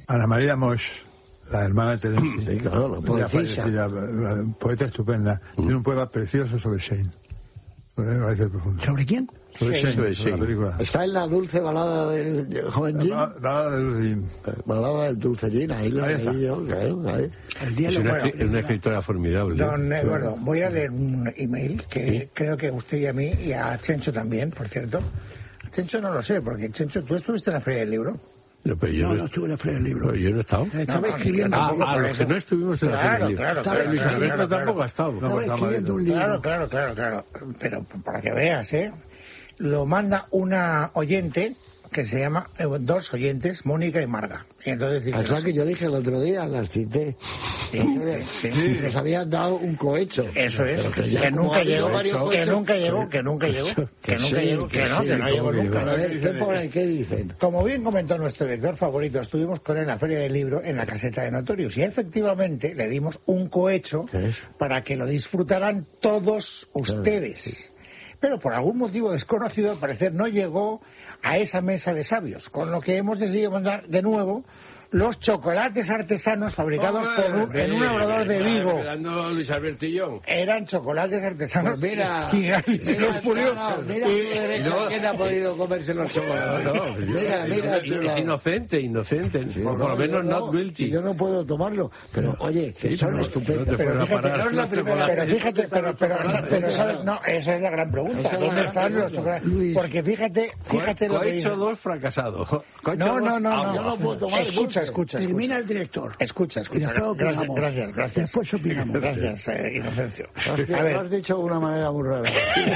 Ana María Moix, la hermana de Terenci, Sí, claro, la poetisa. Poeta estupenda, tiene un poema precioso sobre Shane. ¿Sobre quién? Sobre Shane, sobre la película. Está en la dulce balada del joven Jim. Balada de Dulce Jim. Balada del dulce Jim, ahí la Ahí está. leí yo, claro, ahí. El diálogo. Es una escritora formidable. Don Eduardo, voy a leer un email que creo que a usted y a mí, y a Chencho también, por cierto. A Chencho no lo sé, porque Chencho, ¿tú estuviste en la Feria del Libro? No, pero yo No estuve en la Feria del Libro. pero yo no he estado. Estaba escribiendo un libro. Los que no estuvimos en la Feria del Libro. Claro, Luis Alberto tampoco ha estado. Estaba escribiendo un libro. Claro. Pero para que veas, lo manda una oyente que se llama, dos oyentes, Mónica y Marga. Y entonces dice, Hasta que yo dije el otro día, las cité. sí. Nos habían dado un cohecho. Eso es, Pero que nunca llegó, que no llegó, que no llegó nunca. A ver, ¿qué por ahí? ¿Qué dicen? Como bien comentó nuestro lector favorito, estuvimos con él en la Feria del Libro en la caseta de Notorious y efectivamente le dimos un cohecho para que lo disfrutaran todos ustedes. Pero por algún motivo desconocido, al parecer no llegó a esa mesa de sabios, con lo que hemos decidido mandar de nuevo los chocolates artesanos fabricados en un obrador de Vigo. Luis Alberto y yo. Eran chocolates artesanos. Pues mira, y Gary se los pulió. Mira a tu derecha, ¿quién ha podido comerse los chocolates? Mira. Es inocente. Por lo menos not guilty. Yo no puedo tomarlo, pero oye, que son estupendos. No te fueron a parar no es la los primera chocolates. Pero fíjate, pero ¿sabes? No, esa es la gran pregunta. ¿Dónde están los chocolates? Luis. Porque fíjate lo que dice. Cohecho 2 fracasado. No. Yo no puedo tomar Escucha. Termina el director. Escucha. Y después opinamos. Gracias. Después opinamos. Gracias, Inocencio. Lo has dicho de una manera muy rara.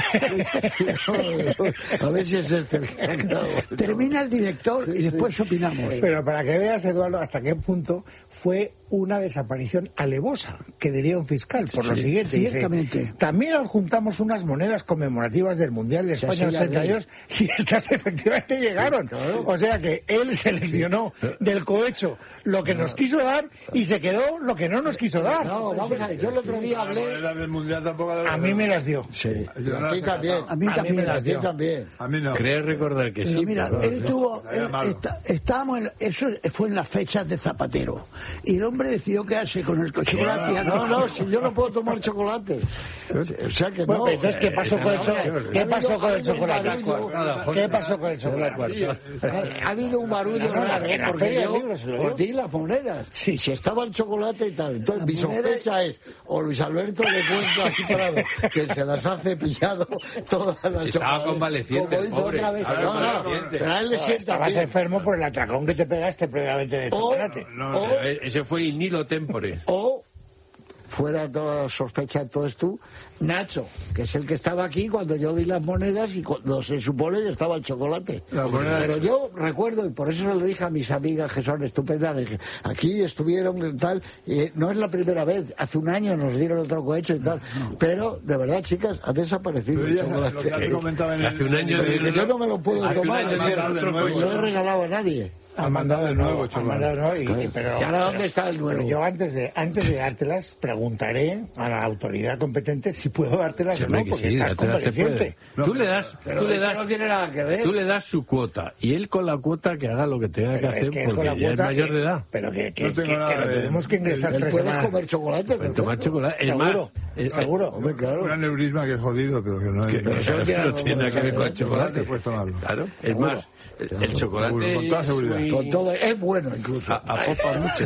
A ver si es este el que ha quedado. Termina el director y después opinamos. Pero para que veas, Eduardo, hasta qué punto fue una desaparición alevosa, que diría un fiscal, por lo siguiente. Dice, ciertamente. también adjuntamos unas monedas conmemorativas del Mundial de España 82 y estas efectivamente llegaron. Claro. O sea que él seleccionó del cohecho lo que nos quiso dar y se quedó lo que no nos quiso dar. No, vamos a ver, yo el otro día hablé... del Mundial tampoco la A mí me las dio. Sí, Yo no a ti las he también. A mí también. me las dio. también. A mí no. Creo recordar que Pero sí. mira, pero- él tuvo, Era malo. estábamos eso fue en las fechas de Zapatero y el hombre decidió quedarse con el chocolate. No, si yo no puedo tomar chocolate. O sea que Bueno, no. entonces, ¿qué pasó con el chocolate? ¿Qué pasó con el chocolate? barullo. ¿Qué pasó con el chocolate? Ha habido un barullo raro, en la porque Feria yo del Libro se lo dio. por ti las monedas. Si estaba el chocolate y tal. Entonces, mi monedas- sospecha es, o Luis Alberto le cuento aquí parado, que se las ha cepillado todas las Si estaba chocolates, convaleciente, como el hizo pobre. otra vez. Estaba No, convaleciente. pero a él le sienta Estabas bien. enfermo por el atracón que te pegaste previamente de chocolate. Ese fue in nihilo tempore. O, fuera toda sospecha de todo esto, Nacho, que es el que estaba aquí cuando yo di las monedas y cuando se supone que estaba el chocolate. Pero yo recuerdo, y por eso se lo dije a mis amigas que son estupendas, le dije, aquí estuvieron y tal, y no es la primera vez, hace un año nos dieron otro cohecho y tal, pero de verdad, chicas, ha desaparecido el Lo que chocolate. comentaba en Hace un año Que yo no me lo puedo Hace un tomar, año dieron otro no cohecho. lo he regalado a nadie. Han mandado de nuevo, Claro. pero ¿Y ahora dónde está el nuevo? pero yo antes de dártelas preguntaré a la autoridad competente si puedo dártelas o no, que porque sí, estás dártelas se puede. convaleciente. Tú le das, Pero eso no tiene nada que ver. tú le das su cuota y él con la cuota que haga lo que tenga que Pero hacer es que con porque la ya es cuota mayor de edad. Pero que No tengo nada lo de- tenemos que ingresar Él 3 puede semanas. comer chocolate, Pueden tomar chocolate. Es Seguro, más, seguro. Hombre, claro. Un aneurisma que es jodido, pero que no es... que eso no tiene nada que ver con el chocolate. Puedes tomarlo. Claro, es más, el chocolate Seguro, con toda es seguridad. muy- Con todo, es bueno incluso. apopa mucho.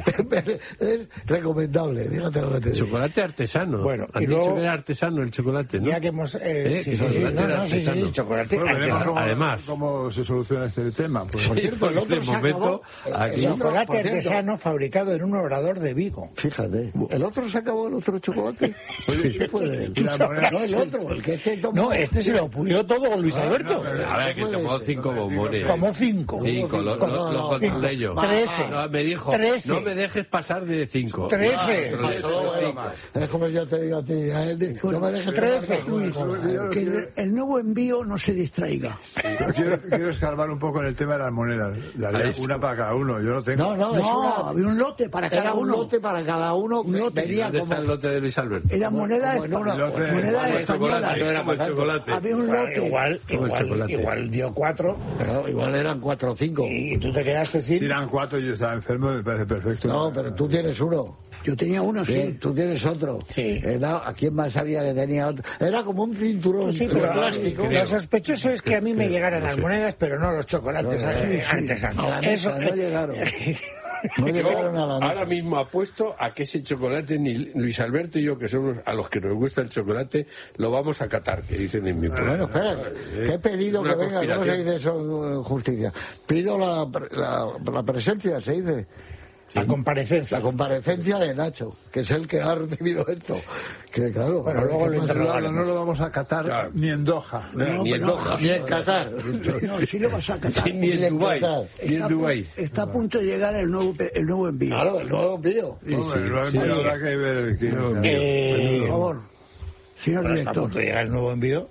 Es recomendable, fíjate lo que te digo. Chocolate artesano. Bueno, Han y dicho luego- que era artesano el chocolate, ¿no? Ya que hemos... Que sí, chocolate no, era no, sí, artesano. chocolate Bueno, veremos artesano. Además. cómo se soluciona este tema. Pues. Por cierto, el otro de se momento, acabó. aquí- Chocolate por cierto, artesano fabricado en un obrador de Vigo. Fíjate, ¿el otro se acabó el otro chocolate? Oye, ¿Qué fue de él? y la moneda- No, el otro, el que se tomó. No, este se lo pulió todo con Luis Alberto. A ver, que tomó 5 bombones. Como 5. 5, lo controlé yo. 13. No, me dijo, 13. no me dejes pasar de 5. 13. Es como yo te digo a ti, no me dejes 13. Que el nuevo envío no se distraiga. Yo quiero escarbar un poco en el tema de las monedas. Daría una para cada uno. Yo no tengo. No, es No, había un lote para era cada un uno. lote para cada uno. Venía ¿Dónde como... está el lote de Luis Alberto? Eran monedas españolas. Había un lote. Igual dio 4. Pero igual eran 4 o 5. Y tú te quedaste sin. Si eran 4, yo estaba enfermo, me parece perfecto. No, pero tú tienes uno. Yo tenía uno, Bien, sí. tú tienes otro. Sí. ¿A quién más sabía que tenía otro? Era como un cinturón Sí, de pero plástico. lo sospechoso es que a mí me llegaran las monedas, pero no los chocolates artesanos. A la mesa no llegaron. No Yo llegaron a la mesa. ahora mismo apuesto a que ese chocolate, ni Luis Alberto y yo, que somos a los que nos gusta el chocolate, lo vamos a catar, que dicen en mi pueblo. Bueno, espera, que he pedido que venga, ¿cómo se dice eso en justicia? Pido la presencia, se dice. La comparecencia. La comparecencia de Nacho, que es el que ha recibido esto. Que claro, Bueno, luego lo No lo vamos a catar ni en Doha. Ni en Doha. ni en Qatar. No, sí lo vas a catar. Ni en Dubái. Ni en Dubái. Está a punto de llegar el nuevo envío. Claro, el nuevo envío. Habrá que ver quién Por favor, señor Bueno, está a director. punto de llegar el nuevo envío.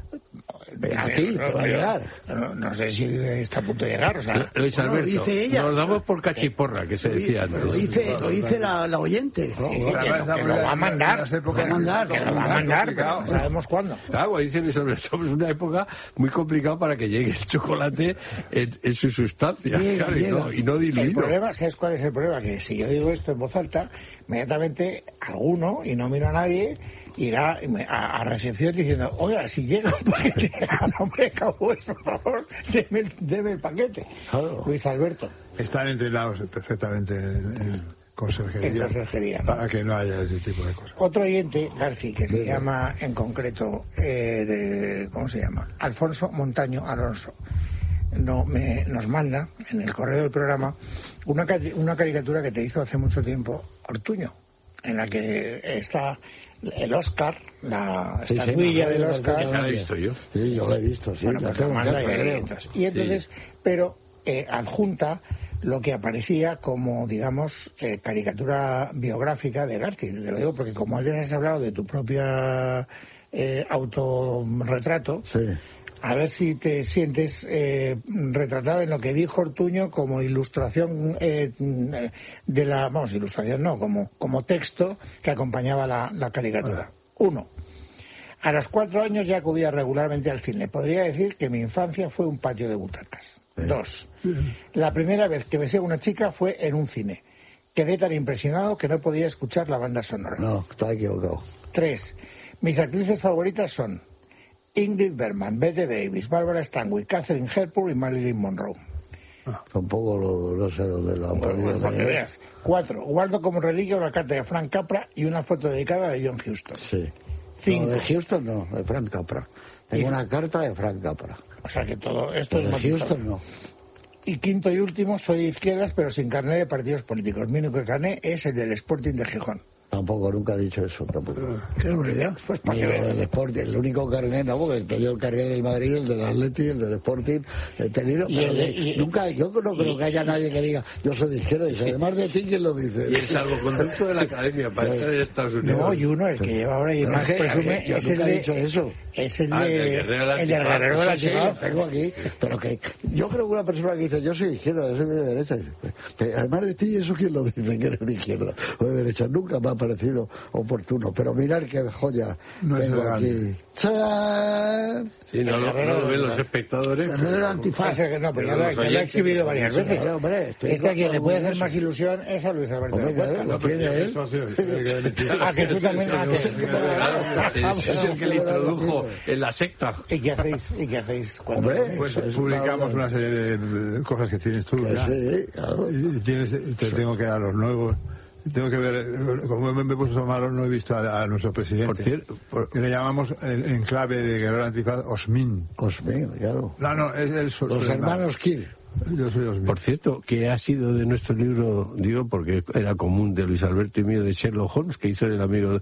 A ti, te va a llegar. No sé si está a punto de llegar, o sea. Luis Bueno, Alberto, dice ella. nos damos por cachiporra, que se decía Lo antes. dice la oyente. Que lo va a mandar. Que lo va a mandar, pero no sabemos cuándo. Claro, dice Luis Alberto, estamos en una época muy complicada para que llegue el chocolate en su sustancia, Llega, claro, llega. y no El diluido. problema, ¿sabes cuál es el problema? Que si yo digo esto en voz alta, inmediatamente alguno, y no miro a nadie, irá a recepción diciendo, oiga, si llega un paquete a nombre de Cowboys, por favor, deme el paquete. Claro. Luis Alberto, Están entrenados perfectamente en conserjería, en conserjería, ¿no? para que no haya ese tipo de cosas. Otro oyente, Garci, que se llama en concreto, ¿cómo se llama? Alfonso Montaño Alonso, nos manda en el correo del programa una caricatura que te hizo hace mucho tiempo Ortuño, en la que está el Oscar, la estatuilla del Oscar. Ya la he visto yo. Sí, yo la he visto, sí. Bueno, la pues tengo la en manda casa, y creo. entonces, pero adjunta lo que aparecía como, digamos, caricatura biográfica de Garci. Te lo digo porque como antes has hablado de tu propia autorretrato, Sí. a ver si te sientes retratado en lo que dijo Ortuño como ilustración ilustración no, como texto que acompañaba la caricatura. 1. A los 4 años ya acudía regularmente al cine. Podría decir que mi infancia fue un patio de butacas. 2. La primera vez que besé a una chica fue en un cine. Quedé tan impresionado que no podía escuchar la banda sonora. No, está equivocado. 3. Mis actrices favoritas son Ingrid Bergman, Bette Davis, Barbara Stanwyck, Katharine Hepburn y Marilyn Monroe. Tampoco no sé dónde la han perdido. Para que veas. 4. Guardo como reliquia una carta de Frank Capra y una foto dedicada a John Huston. Sí. 5. No, de Houston no, de Frank Capra. Tengo una carta de Frank Capra. O sea que todo esto es De matizado. Houston no. Y 5 y último, soy de izquierdas pero sin carné de partidos políticos. Mi único carné es el del Sporting de Gijón. Tampoco, nunca he dicho eso, tampoco. Qué barbaridad. Pues para Ni que lo veas. del Sporting, el único carnet, no, porque he tenido el carnet del Madrid, el del Atleti, el del Sporting, he tenido, Y pero el- nunca, yo no creo que haya nadie que diga, yo soy de izquierda, y además de ti, ¿quién lo dice? Y el salvoconducto de la academia para estar en Estados Unidos. No, y uno, el que lleva ahora y Pero más es que, presume, yo es el nunca he dicho de... eso. Es el Ah, el del de... Guerrero del El del Antifa. Guerrero del Sí, Antifa. lo tengo aquí, pero que yo creo que una persona que dice yo soy de izquierda, yo soy de derecha, dice, además de ti, ¿eso quién lo dice que eres de izquierda o de derecha? Nunca me ha parecido oportuno, pero mirar qué joya No es tengo elegante. aquí. ¡Chán! Sí, no lo ven los espectadores. El del antifaz. Pasa que no, pero Pero ya los lo he oyentes- exhibido varias veces. Claro, hombre, estoy Este a quien le puede hacer orgulloso. más ilusión es a Luis Alberto. Hombre, de la claro, Puerta. lo tiene él. Ah, que tú también... ah, que- Es el que le introdujo en la secta. ¿Y qué hacéis cuando... Hombre, Pues es publicamos una- una serie de cosas que tienes tú, ¿verdad? Sí, claro. Y te tengo que dar los nuevos. Tengo que ver, como me he puesto malo, no he visto a nuestro presidente. Por cierto, Que le llamamos en clave de Guerrero Antifaz Osmin. Osmin, claro. No, es el Los hermanos Kirr. Yo soy Osmin. por cierto, ¿qué ha sido de nuestro libro, digo, porque era común de Luis Alberto y mío, de Sherlock Holmes, que hizo el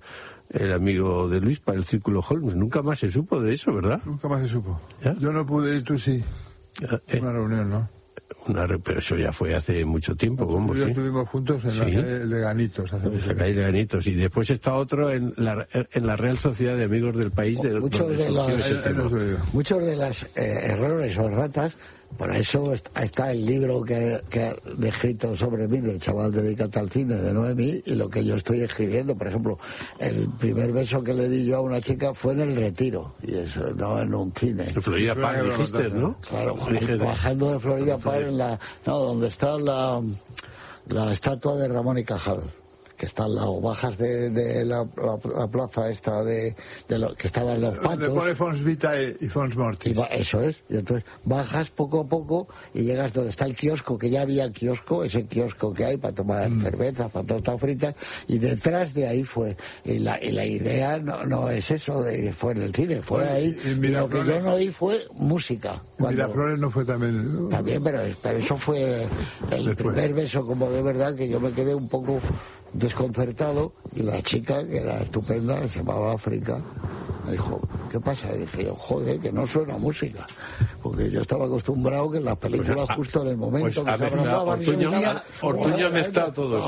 amigo de Luis para el Círculo Holmes? Nunca más se supo de eso, ¿verdad? Nunca más se supo. ¿Ya? Yo no pude ir, tú sí. Una reunión, ¿no? Pero eso ya fue hace mucho tiempo, ¿cómo? Tú y yo Sí. estuvimos juntos en Sí. la calle de Ganitos. Hace mucho La calle de Ganitos. Y después está otro en la Real Sociedad de Amigos del País. Muchos donde de surgió las- ese tema. Muchos de los errores o erratas Por eso está el libro que he escrito sobre mí, del chaval dedicado al cine, de Noemí, y lo que yo estoy escribiendo. Por ejemplo, el primer beso que le di yo a una chica fue en el Retiro, y eso, no en un cine. En Florida Park, dijiste, ¿no? Claro, bajando de Florida Park, donde está la estatua de Ramón y Cajal, que está al lado, bajas de la plaza esta de lo que estaba en los patos. Donde pone Fons Vitae y Fons Mortis. Eso es, y entonces bajas poco a poco y llegas donde está el kiosco, que ya había kiosco, ese kiosco que hay para tomar cerveza, para tortas fritas, y detrás de ahí fue. Y la idea no es eso, fue en el cine, fue ahí, y lo que yo no oí fue música. Miraflores no fue también... También, pero eso fue el primer beso, como de verdad, que yo me quedé un poco desconcertado, y la chica, que era estupenda, se llamaba África, me dijo, ¿qué pasa? Y dije yo, joder, que no suena música, porque yo estaba acostumbrado que en las películas justo en el momento que se abrazaban Ortuño han estado todos.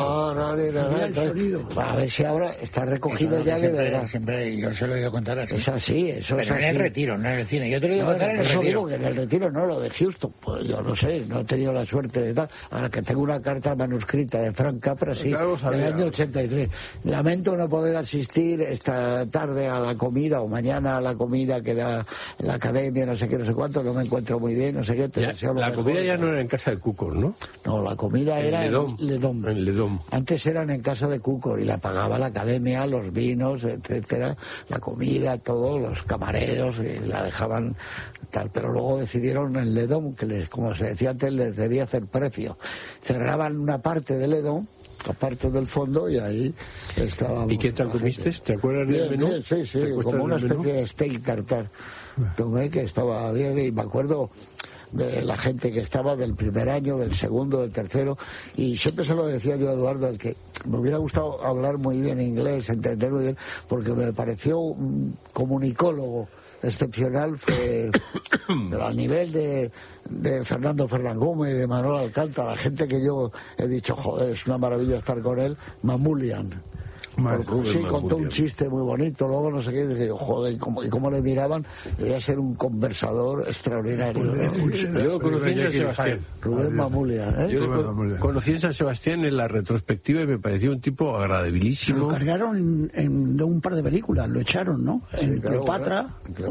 A ver si ahora está recogido ya de verdad. Siempre yo se lo he oído contar así. Es así, eso es pero así. en el Retiro, no en el cine. Yo te lo he oído contar en el Retiro. Digo que en el Retiro no, lo de Houston, pues yo no sé, no he tenido la suerte de tal. Ahora que tengo una carta manuscrita de Frank Capra, sí, del año 83. Lamento no poder asistir esta tarde a la comida o mañana a la comida que da la academia, no sé qué, no sé cuánto, no me encuentro muy bien, no sé qué. La comida ya no era en casa de Cucor, ¿no? No, la comida era en Ledom. Antes eran en casa de Cucor y la pagaba la academia, los vinos, etcétera, la comida, todo, los camareros, y la dejaban tal. Pero luego decidieron en Ledom, que como se decía antes, les debía hacer precio. Cerraban una parte de Ledom, aparte del fondo, y ahí estábamos. ¿Y qué tal comiste? ¿Te acuerdas del menú? Bien, sí, como una especie de steak tartar. Tomé, que estaba bien, y me acuerdo de la gente que estaba del primer año, del segundo, del tercero, y siempre se lo decía yo a Eduardo, el que me hubiera gustado hablar muy bien inglés, entender muy bien, porque me pareció un comunicólogo excepcional, fue a nivel de Fernando Fernández y de Manuel Alcántara, la gente que yo he dicho, joder, es una maravilla estar con él. Mamulian. Sí, contó un chiste muy bonito, luego no sé qué, dije, joder, y cómo le miraban, debía ser un conversador extraordinario. Yo lo conocí en San Sebastián. Rubén Mamulian, Yo lo conocí en San Sebastián en la retrospectiva y me pareció un tipo agradabilísimo. Lo cargaron de un par de películas, lo echaron, ¿no? En Cleopatra,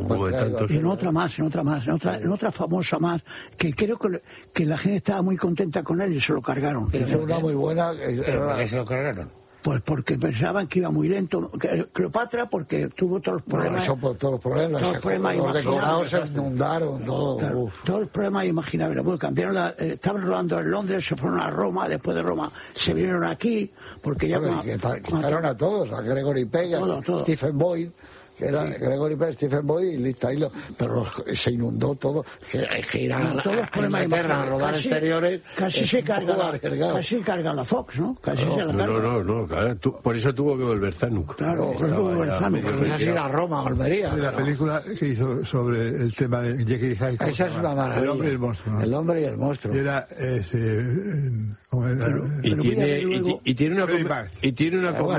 y en otra famosa más, que creo que la gente estaba muy contenta con él y se lo cargaron. Es una muy buena. ¿Por qué se lo cargaron? Pues porque pensaban que iba muy lento. Cleopatra, porque tuvo todos los problemas. Eso por todos los problemas. Los decorados se inundaron, todo. Claro, todos los problemas imaginables. Bueno, cambiaron estaban rodando en Londres, se fueron a Roma, después de Roma se vinieron aquí, porque ya. Quitaron a todos, a Gregory Peck, a Stephen Boyd. Que era Gregory Peck, Stephen Boyd y Liz Taylor, pero se inundó todo, que ir a Inglaterra a rodar exteriores. Casi se carga la Fox, ¿no? Casi se la carga. No, claro, por eso tuvo que volver Zanuck. Claro, tuvo que volver Zanuck. Pues así a Roma, Almería. La película que hizo sobre el tema de Jekyll y Hyde. Esa es una maravilla. El hombre y el monstruo, ¿no? El hombre y el monstruo. Y era tiene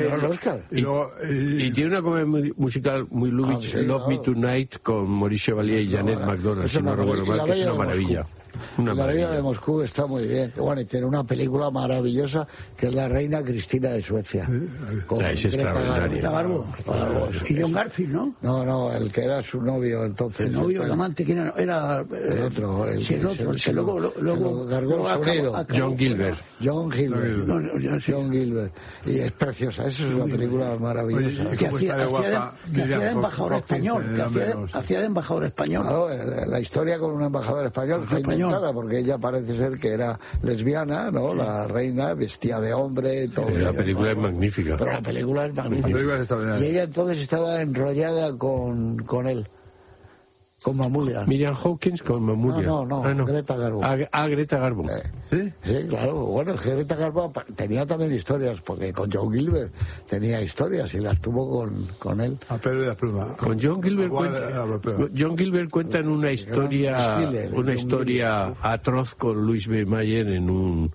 una comedia musical muy Lubitsch, Love Me Tonight, con Maurice Chevalier y Janet McDonald, si no recuerdo mal, que es una maravilla. La Bella de Moscú está muy bien. Bueno, y tiene una película maravillosa que es La Reina Cristina de Suecia. Es extraordinaria. Y John Garfield, ¿no? No, el que era su novio entonces. El novio, el amante, ¿quién era? El otro. El que luego cargó el sonido. John Gilbert. John Gilbert. Y es preciosa. Eso es una película maravillosa. Que hacía de embajador español. Hacía de embajador español. Claro, la historia con un embajador español está inventada, porque ella parece ser que era lesbiana, ¿no? La reina vestía de hombre, todo. La película es magnífica. Pero la película es magnífica. Y ella entonces estaba enrollada con él. Con Mamulian. Miriam Hawkins con Mamulian. No. Greta Garbo. Greta Garbo. Sí, claro. Bueno, Greta Garbo tenía también historias, porque con John Gilbert tenía historias y las tuvo con él. A Pedro de la Pluma. Con John Gilbert cuentan una historia atroz con Louis B. Mayer en un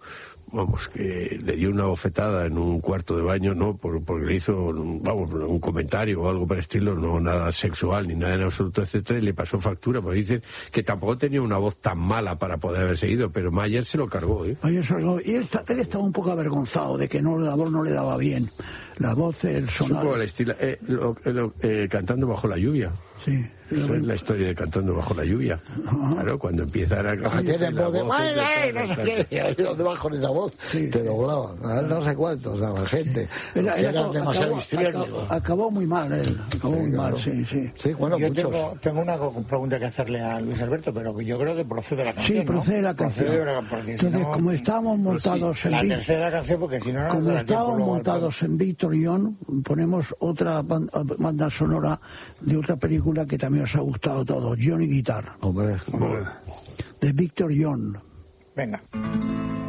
vamos, que le dio una bofetada en un cuarto de baño, no, porque le hizo, vamos, un comentario o algo por el estilo, no nada sexual ni nada en absoluto, etcétera, y le pasó factura, pues dicen que tampoco tenía una voz tan mala para poder haber seguido, pero Mayer se lo cargó, Mayer se lo cargó, y él estaba un poco avergonzado de que la voz no le daba bien, la voz, el sonar. Supongo el estilo, cantando bajo la lluvia. Sí. Eso es la historia de Cantando bajo la lluvia. Ajá. Claro, cuando empieza a... Tienen voz de... no sé qué, ahí donde vas con esa voz, sí. Te doblaban. No sé cuántos, la gente. Eran demasiado histriónicos. Acabó muy mal, acabó muy mal, sí. Sí, bueno, yo tengo una pregunta que hacerle a Luis Alberto, pero yo creo que procede la canción. Sí, procede la canción. Entonces, como estábamos montados en... La tercera canción, porque si no... Como estábamos montados en Víctor John, ponemos otra banda sonora de otra película que también os ha gustado a todos, Johnny Guitar. Hombre. De Víctor John. Venga.